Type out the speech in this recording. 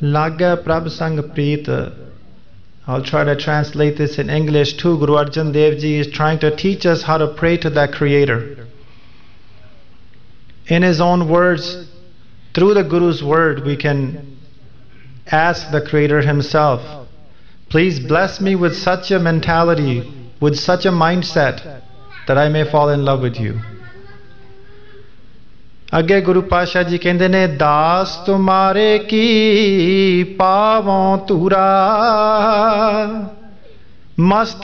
Laga Prabh Sang Preet. I'll try to translate this in English too. Guru Arjan Dev Ji is trying to teach us how to pray to that Creator. In his own words, through the Guru's word, we can ask the Creator himself, please bless me with such a mentality, with such a mindset, that I may fall in love with you. अगे गुरु पातशाह जी कहते ने दास तुम्हारे की पावों तुरा मस्त